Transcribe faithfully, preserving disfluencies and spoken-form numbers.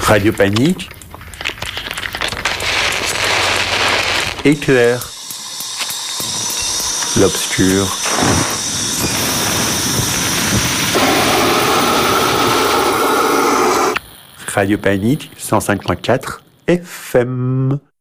Radio Panique, Éclair, l'obscur. Radio Panique, cent cinq point quatre F M.